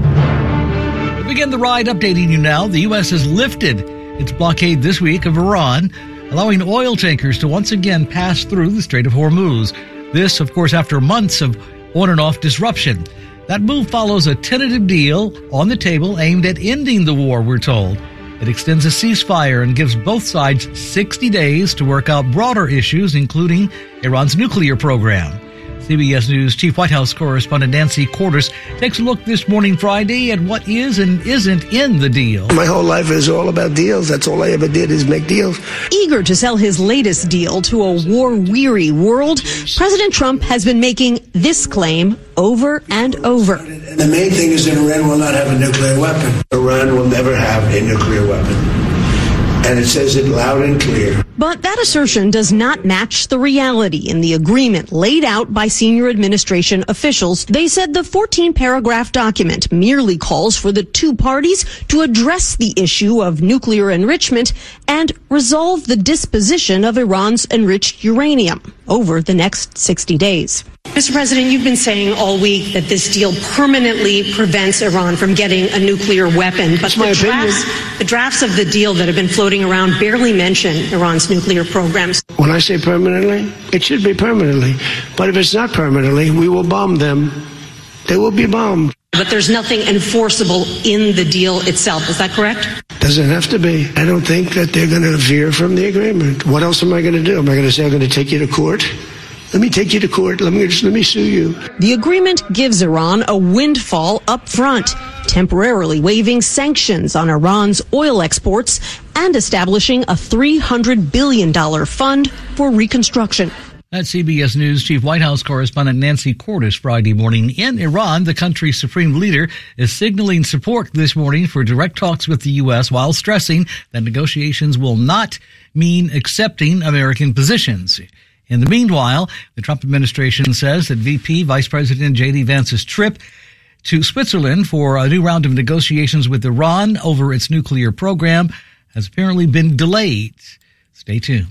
To begin the ride, updating you now, the U S has lifted its blockade this week of Iran, allowing oil tankers to once again pass through the Strait of Hormuz. This, of course, after months of on and off disruption. That move follows a tentative deal on the table aimed at ending the war, we're told. It extends a ceasefire and gives both sides sixty days to work out broader issues, including Iran's nuclear program. C B S News Chief White House correspondent Nancy Cordes takes a look this morning Friday at what is and isn't in the deal. My whole life is all about deals. That's all I ever did is make deals. Eager to sell his latest deal to a war-weary world, President Trump has been making this claim over and over. The main thing is that Iran will not have a nuclear weapon. Iran will never have a nuclear weapon. And it says it loud and clear. But that assertion does not match the reality in the agreement laid out by senior administration officials. They said the fourteen paragraph document merely calls for the two parties to address the issue of nuclear enrichment and resolve the disposition of Iran's enriched uranium over the next sixty days. Mister President, you've been saying all week that this deal permanently prevents Iran from getting a nuclear weapon. But the drafts, the drafts of the deal that have been floating around barely mention Iran's nuclear programs. When I say permanently, it should be permanently. But if it's not permanently, we will bomb them. They will be bombed. But there's nothing enforceable in the deal itself. Is that correct? Doesn't have to be. I don't think that they're going to veer from the agreement. What else am I going to do? Am I going to say I'm going to take you to court? Let me take you to court. Let me just let me sue you. The agreement gives Iran a windfall up front, temporarily waiving sanctions on Iran's oil exports and establishing a three hundred billion dollars fund for reconstruction. That's C B S News Chief White House correspondent Nancy Cordes Friday morning. In Iran, the country's supreme leader is signaling support this morning for direct talks with the U S while stressing that negotiations will not mean accepting American positions. In the meanwhile, the Trump administration says that V P Vice President J D Vance's trip to Switzerland for a new round of negotiations with Iran over its nuclear program has apparently been delayed. Stay tuned.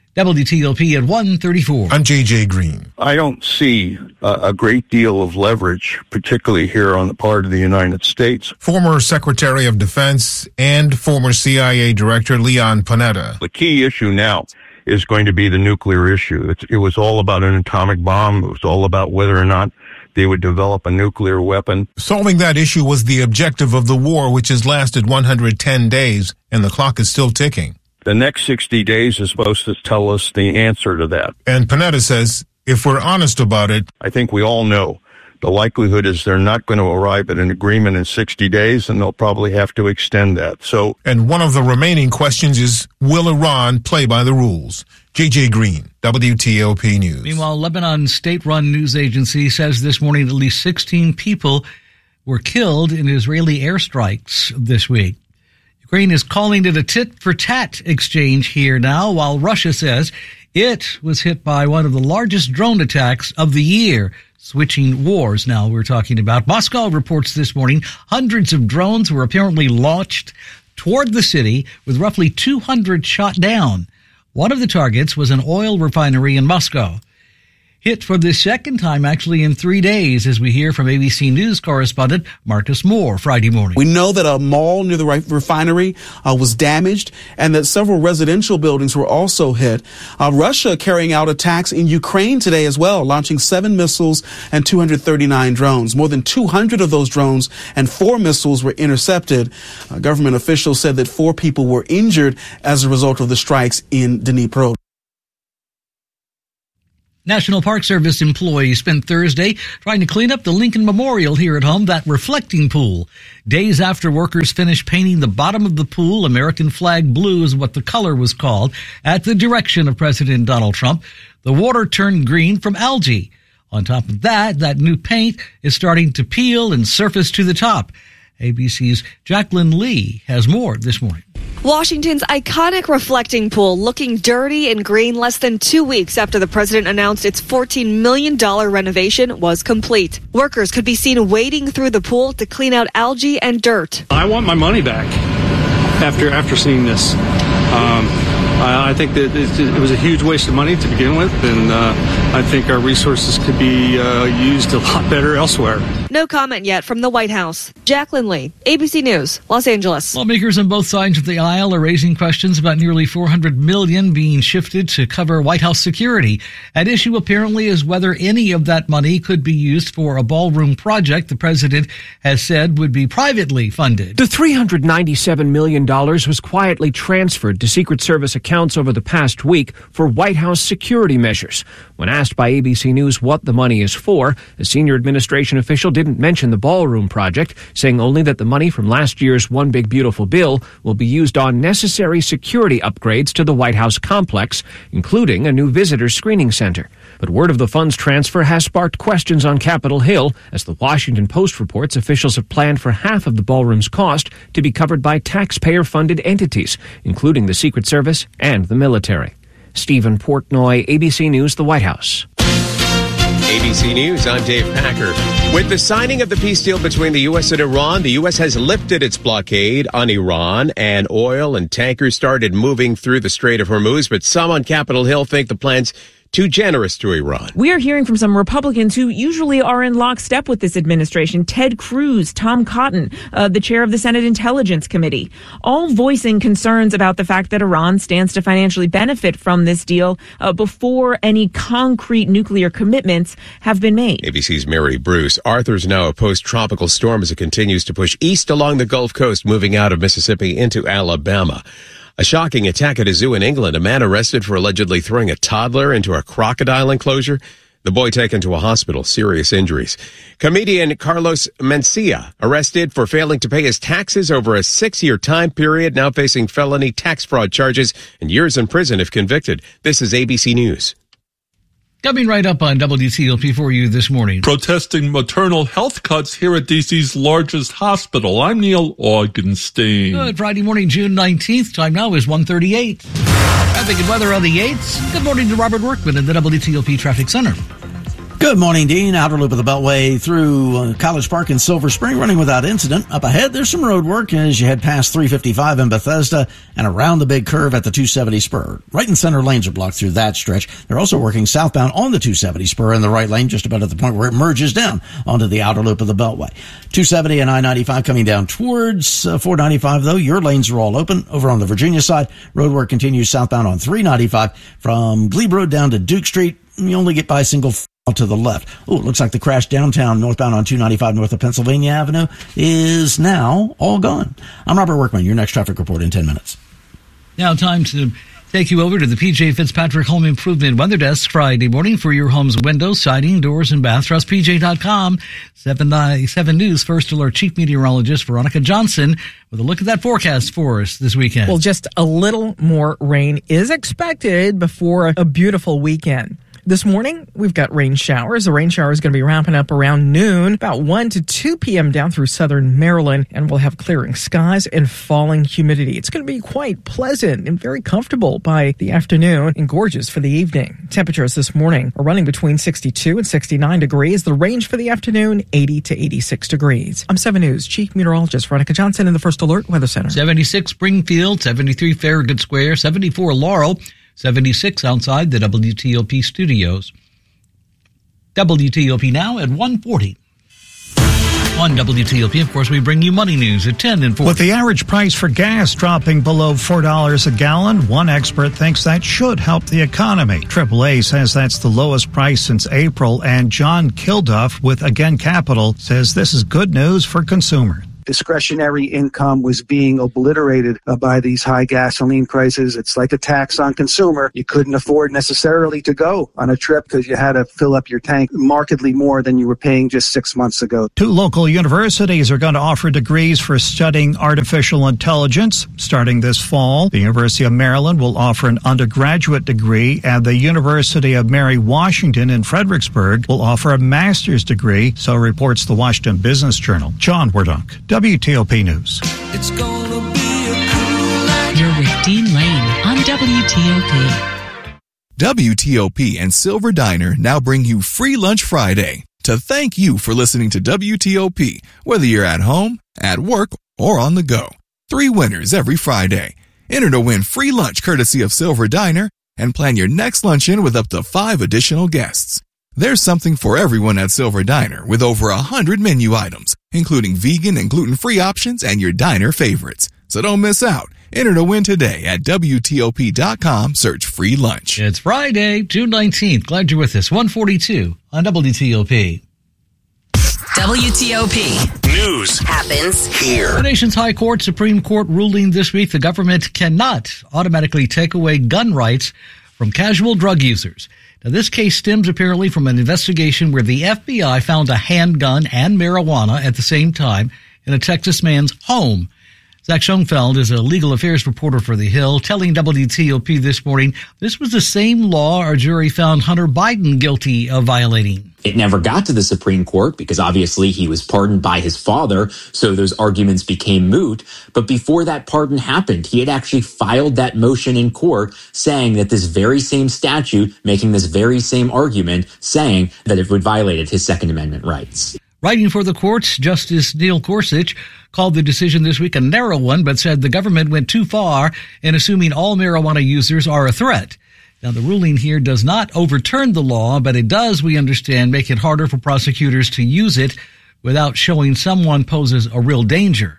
W T O P at one thirty-four. I'm J J Green. I don't see a, a great deal of leverage, particularly here on the part of the United States. Former Secretary of Defense and former C I A Director Leon Panetta. The key issue now is going to be the nuclear issue. It, it was all about an atomic bomb. It was all about whether or not they would develop a nuclear weapon. Solving that issue was the objective of the war, which has lasted one hundred ten days, and the clock is still ticking. The next sixty days is supposed to tell us the answer to that. And Panetta says, if we're honest about it, I think we all know the likelihood is they're not going to arrive at an agreement in sixty days, and they'll probably have to extend that. So, and one of the remaining questions is, will Iran play by the rules? J J Green, W T O P News. Meanwhile, Lebanon state-run news agency says this morning at least sixteen people were killed in Israeli airstrikes this week. Ukraine is calling it a tit-for-tat exchange here now, while Russia says it was hit by one of the largest drone attacks of the year. Switching wars now we're talking about. Moscow reports this morning hundreds of drones were apparently launched toward the city, with roughly two hundred shot down. One of the targets was an oil refinery in Moscow. Hit for the second time, actually, in three days, as we hear from A B C News correspondent Marcus Moore Friday morning. We know that a mall near the refinery uh, was damaged and that several residential buildings were also hit. Uh, Russia carrying out attacks in Ukraine today as well, launching seven missiles and two hundred thirty-nine drones. More than two hundred of those drones and four missiles were intercepted. Uh, government officials said that four people were injured as a result of the strikes in Dnipro. National Park Service employees spent Thursday trying to clean up the Lincoln Memorial here at home, that reflecting pool. Days after workers finished painting the bottom of the pool, American flag blue is what the color was called, at the direction of President Donald Trump, the water turned green from algae. On top of that, that new paint is starting to peel and surface to the top. A B C's Jacqueline Lee has more this morning. Washington's iconic reflecting pool looking dirty and green less than two weeks after the president announced its fourteen million dollars renovation was complete. Workers could be seen wading through the pool to clean out algae and dirt. I want my money back after after seeing this. Um, I, I think that it was a huge waste of money to begin with, and uh, I think our resources could be uh, used a lot better elsewhere. No comment yet from the White House. Jacqueline Lee, A B C News, Los Angeles. Lawmakers on both sides of the aisle are raising questions about nearly four hundred million dollars being shifted to cover White House security. At issue apparently is whether any of that money could be used for a ballroom project the president has said would be privately funded. The three hundred ninety-seven million dollars was quietly transferred to Secret Service accounts over the past week for White House security measures. When asked by A B C News what the money is for, a senior administration official did didn't mention the ballroom project, saying only that the money from last year's One Big Beautiful Bill will be used on necessary security upgrades to the White House complex, including a new visitor screening center. But word of the funds transfer has sparked questions on Capitol Hill, as the Washington Post reports officials have planned for half of the ballroom's cost to be covered by taxpayer-funded entities, including the Secret Service and the military. Stephen Portnoy, A B C News, the White House. A B C News, I'm Dave Packer. With the signing of the peace deal between the U S and Iran, the U S has lifted its blockade on Iran, and oil and tankers started moving through the Strait of Hormuz. But some on Capitol Hill think the plan's too generous to Iran. We are hearing from some Republicans who usually are in lockstep with this administration. Ted Cruz, Tom Cotton, uh, the chair of the Senate Intelligence Committee, all voicing concerns about the fact that Iran stands to financially benefit from this deal uh, before any concrete nuclear commitments have been made. A B C's Mary Bruce. Arthur's now a post-tropical storm as it continues to push east along the Gulf Coast, moving out of Mississippi into Alabama. A shocking attack at a zoo in England. A man arrested for allegedly throwing a toddler into a crocodile enclosure. The boy taken to a hospital, serious injuries. Comedian Carlos Mencia arrested for failing to pay his taxes over a six-year time period, now facing felony tax fraud charges and years in prison if convicted. This is A B C News. Coming right up on W T O P for you this morning. Protesting maternal health cuts here at D C's largest hospital. I'm Neil Augenstein. Good Friday morning, June nineteenth. Time now is one thirty-eight. Traffic and weather on the eights. Good morning to Robert Workman in the W T O P Traffic Center. Good morning, Dean. Outer loop of the Beltway through uh, College Park and Silver Spring running without incident. Up ahead, there's some road work as you head past three fifty-five in Bethesda and around the big curve at the two seventy spur. Right and center lanes are blocked through that stretch. They're also working southbound on the two seventy spur in the right lane, just about at the point where it merges down onto the outer loop of the Beltway. two seventy and I ninety-five coming down towards uh, four ninety-five, though. Your lanes are all open. Over on the Virginia side, road work continues southbound on three ninety-five from Glebe Road down to Duke Street. You only get by single to the left. Oh, it looks like the crash downtown northbound on two ninety-five north of Pennsylvania Avenue is now all gone. I'm Robert Workman. Your next traffic report in ten minutes. Now time to take you over to the P J Fitzpatrick Home Improvement Weather Desk Friday morning for your home's windows, siding, doors, and bath. Trust P J dot com. seven ninety-seven News First Alert Chief Meteorologist Veronica Johnson with a look at that forecast for us this weekend. Well, just a little more rain is expected before a beautiful weekend. This morning, we've got rain showers. The rain shower is going to be wrapping up around noon, about one to two p.m. down through southern Maryland, and we'll have clearing skies and falling humidity. It's going to be quite pleasant and very comfortable by the afternoon and gorgeous for the evening. Temperatures this morning are running between sixty-two and sixty-nine degrees. The range for the afternoon, eighty to eighty-six degrees. I'm seven News Chief Meteorologist Veronica Johnson in the First Alert Weather Center. seventy-six Springfield, seventy-three Farragut Square, seventy-four Laurel, seventy-six outside the W T O P studios. W T O P now at one forty. On W T O P, of course, we bring you money news at ten and forty. With the average price for gas dropping below four dollars a gallon, one expert thinks that should help the economy. triple A says that's the lowest price since April, and John Kilduff with Again Capital says this is good news for consumers. Discretionary income was being obliterated uh, by these high gasoline prices. It's like a tax on consumer. You couldn't afford necessarily to go on a trip because you had to fill up your tank markedly more than you were paying just six months ago. Two local universities are going to offer degrees for studying artificial intelligence starting this fall. The University of Maryland will offer an undergraduate degree, and the University of Mary Washington in Fredericksburg will offer a master's degree, so reports the Washington Business Journal. John Werdunk, W T O P News. It's gonna be a cool night. You're with Dean Lane on W T O P. W T O P and Silver Diner now bring you Free Lunch Friday to thank you for listening to W T O P, whether you're at home, at work, or on the go. Three winners every Friday. Enter to win free lunch courtesy of Silver Diner and plan your next luncheon with up to five additional guests. There's something for everyone at Silver Diner with over a hundred menu items, including vegan and gluten-free options and your diner favorites. So don't miss out. Enter to win today at W T O P dot com. Search free lunch. It's Friday, June nineteenth. Glad you're with us. one forty-two on W T O P. W T O P. News happens here. The nation's High Court, Supreme Court ruling this week the government cannot automatically take away gun rights from casual drug users. Now, this case stems apparently from an investigation where the F B I found a handgun and marijuana at the same time in a Texas man's home. Zach Schoenfeld is a legal affairs reporter for The Hill, telling W T O P this morning this was the same law our jury found Hunter Biden guilty of violating. It never got to the Supreme Court because obviously he was pardoned by his father, so those arguments became moot. But before that pardon happened, he had actually filed that motion in court saying that this very same statute, making this very same argument, saying that it would violate his Second Amendment rights. Writing for the courts, Justice Neil Gorsuch called the decision this week a narrow one, but said the government went too far in assuming all marijuana users are a threat. Now, the ruling here does not overturn the law, but it does, we understand, make it harder for prosecutors to use it without showing someone poses a real danger.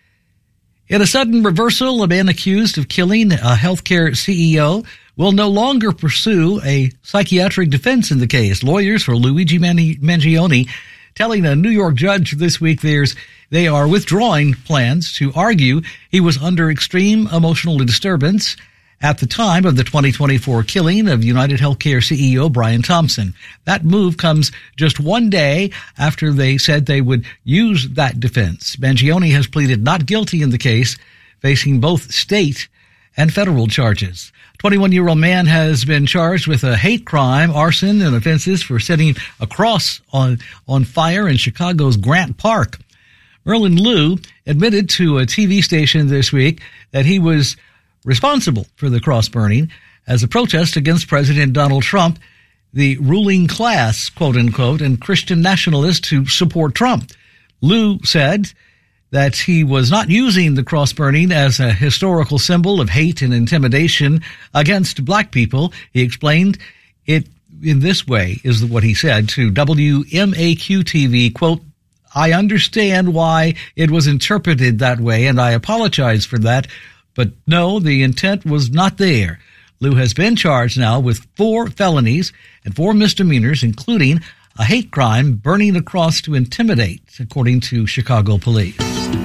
In a sudden reversal, a man accused of killing a healthcare C E O will no longer pursue a psychiatric defense in the case. Lawyers for Luigi Mangione telling a New York judge this week there's they are withdrawing plans to argue he was under extreme emotional disturbance at the time of the twenty twenty-four killing of United Healthcare C E O Brian Thompson. That move comes just one day after they said they would use that defense. Mangione has pleaded not guilty in the case, facing both state and federal charges. twenty-one-year-old man has been charged with a hate crime, arson, and offenses for setting a cross on, on fire in Chicago's Grant Park. Merlin Liu admitted to a T V station this week that he was responsible for the cross burning as a protest against President Donald Trump, the ruling class, quote unquote, and Christian nationalists who support Trump. Liu said that he was not using the cross burning as a historical symbol of hate and intimidation against black people. He explained it in this way, is what he said to W M A Q T V, quote, I understand why it was interpreted that way, and I apologize for that. But no, the intent was not there. Liu has been charged now with four felonies and four misdemeanors, including a hate crime, burning a cross to intimidate, according to Chicago police.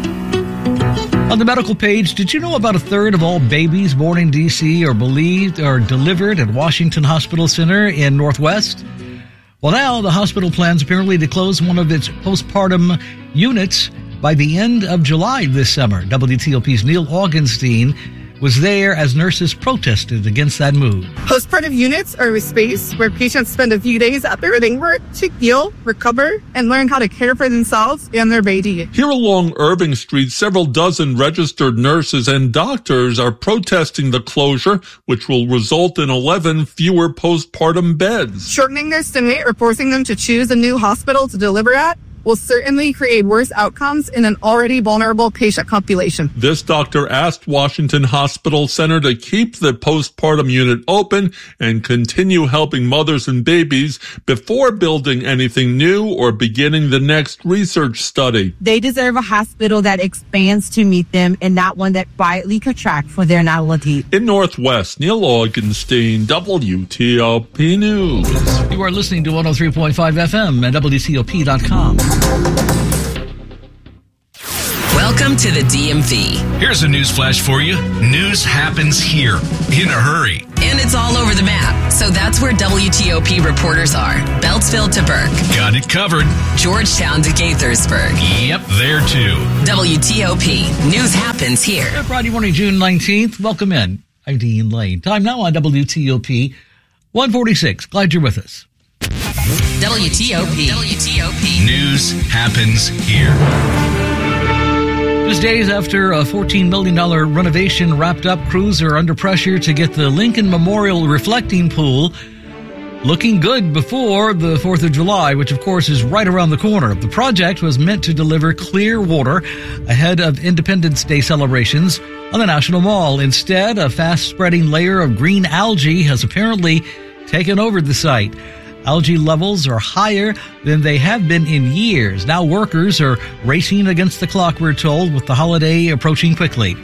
On the medical page, did you know about a third of all babies born in D C are believed or delivered at Washington Hospital Center in Northwest? Well, now the hospital plans apparently to close one of its postpartum units by the end of July this summer. W T O P's Neil Augenstein was there as nurses protested against that move. Postpartum units are a space where patients spend a few days after giving birth to heal, recover, and learn how to care for themselves and their baby. Here along Irving Street, several dozen registered nurses and doctors are protesting the closure, which will result in eleven fewer postpartum beds. Shortening their stay or forcing them to choose a new hospital to deliver at will certainly create worse outcomes in an already vulnerable patient population. This doctor asked Washington Hospital Center to keep the postpartum unit open and continue helping mothers and babies before building anything new or beginning the next research study. They deserve a hospital that expands to meet them and not one that quietly contracts for their novelty. In Northwest, Neil Augenstein, W T O P News. You are listening to one oh three point five F M at W T O P dot com. Welcome to the D M V. Here's a news flash for you. News happens here in a hurry. And it's all over the map. So that's where W T O P reporters are. Beltsville to Burke. Got it covered. Georgetown to Gaithersburg. Yep, there too. W T O P. News happens here. Friday morning, June nineteenth. Welcome in. I'm Dean Lane. Time now on W T O P one forty-six. Glad you're with us. W T O P. W T O P. News happens here. Just days after a fourteen million dollars renovation wrapped up, crews are under pressure to get the Lincoln Memorial reflecting pool looking good before the fourth of July, which of course is right around the corner. The project was meant to deliver clear water ahead of Independence Day celebrations on the National Mall. Instead, a fast-spreading layer of green algae has apparently taken over the site. Algae levels are higher than they have been in years. Now workers are racing against the clock, we're told, with the holiday approaching quickly.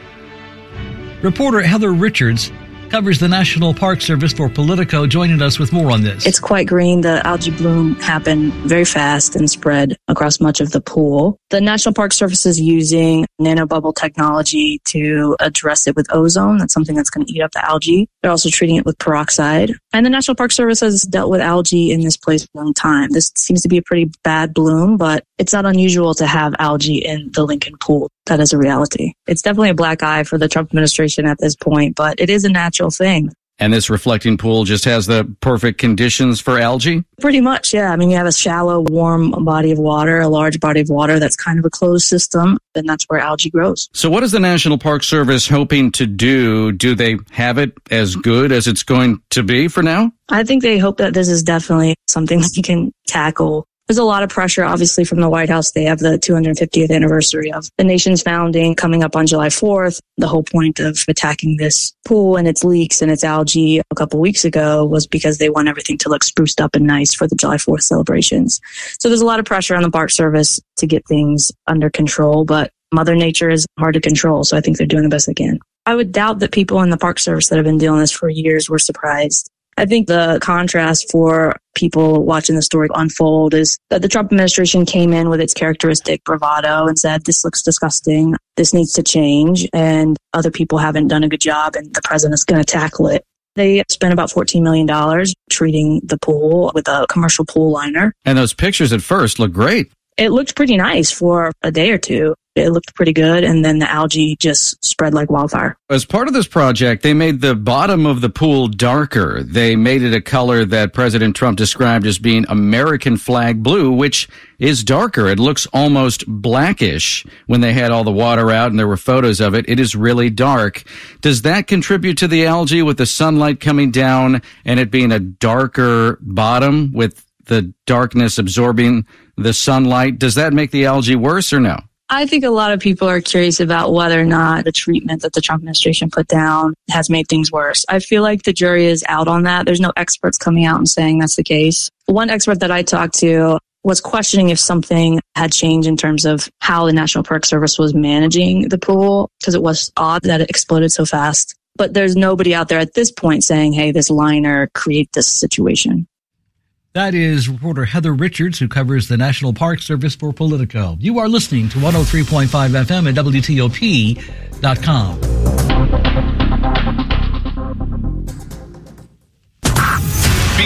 Reporter Heather Richards covers the National Park Service for Politico, joining us with more on this. It's quite green. The algae bloom happened very fast and spread across much of the pool. The National Park Service is using nanobubble technology to address it with ozone. That's something that's going to eat up the algae. They're also treating it with peroxide. And the National Park Service has dealt with algae in this place for a long time. This seems to be a pretty bad bloom, but it's not unusual to have algae in the Lincoln pool. That is a reality. It's definitely a black eye for the Trump administration at this point, but it is a natural thing. And this reflecting pool just has the perfect conditions for algae? Pretty much, yeah. I mean, you have a shallow, warm body of water, a large body of water that's kind of a closed system, and that's where algae grows. So what is the National Park Service hoping to do? Do they have it as good as it's going to be for now? I think they hope that this is definitely something that you can tackle. There's a lot of pressure, obviously, from the White House. They have the two hundred fiftieth anniversary of the nation's founding coming up on July fourth. The whole point of attacking this pool and its leaks and its algae a couple weeks ago was because they want everything to look spruced up and nice for the July fourth celebrations. So there's a lot of pressure on the Park Service to get things under control, but Mother Nature is hard to control, so I think they're doing the best they can. I would doubt that people in the Park Service that have been dealing with this for years were surprised. I think the contrast for people watching the story unfold is that the Trump administration came in with its characteristic bravado and said, this looks disgusting, this needs to change, and other people haven't done a good job and the president's going to tackle it. They spent about fourteen million dollars treating the pool with a commercial pool liner. And those pictures at first look great. It looked pretty nice for a day or two. It looked pretty good, and then the algae just spread like wildfire. As part of this project, they made the bottom of the pool darker. They made it a color that President Trump described as being American flag blue, which is darker. It looks almost blackish when they had all the water out and there were photos of it. It is really dark. Does that contribute to the algae with the sunlight coming down and it being a darker bottom with the darkness absorbing the sunlight? Does that make the algae worse or no? I think a lot of people are curious about whether or not the treatment that the Trump administration put down has made things worse. I feel like the jury is out on that. There's no experts coming out and saying that's the case. One expert that I talked to was questioning if something had changed in terms of how the National Park Service was managing the pool, because it was odd that it exploded so fast. But there's nobody out there at this point saying, hey, this liner created this situation. That is reporter Heather Richards, who covers the National Park Service for Politico. You are listening to one oh three point five F M at W T O P dot com.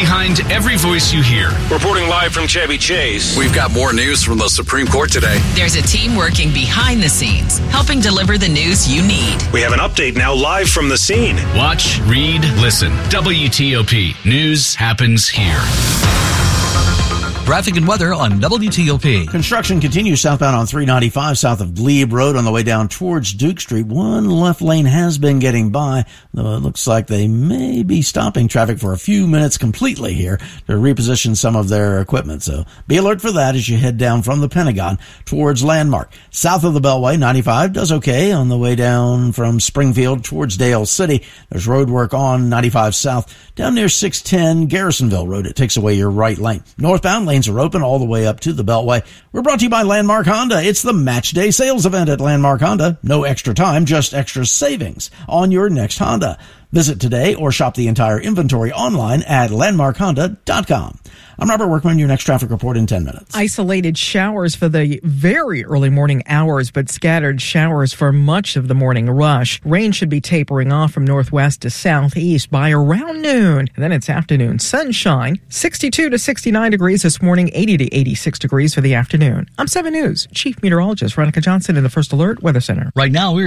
behind every voice you hear. Reporting live from Chevy Chase. We've got more news from the Supreme Court today. There's a team working behind the scenes, helping deliver the news you need. We have an update now live from the scene. Watch, read, listen. W T O P. News happens here. Traffic and weather on W T O P. Construction continues southbound on three ninety-five south of Glebe Road on the way down towards Duke Street. One left lane has been getting by, though it looks like they may be stopping traffic for a few minutes completely here to reposition some of their equipment. So be alert for that as you head down from the Pentagon towards Landmark. South of the Beltway, ninety-five does okay on the way down from Springfield towards Dale City. There's road work on ninety-five south down near six ten Garrisonville Road. It takes away your right lane. Northbound lanes are open all the way up to the Beltway. We're brought to you by Landmark Honda. It's the Match Day sales event at Landmark Honda. No extra time, just extra savings on your next Honda. Visit today or shop the entire inventory online at landmark honda dot com. I'm Robert Workman, your next traffic report in ten minutes. Isolated showers for the very early morning hours, but scattered showers for much of the morning rush. Rain should be tapering off from northwest to southeast by around noon. And then it's afternoon sunshine. sixty-two to sixty-nine degrees this morning, eighty to eighty-six degrees for the afternoon. I'm seven News Chief Meteorologist Veronica Johnson in the First Alert Weather Center. Right now, we're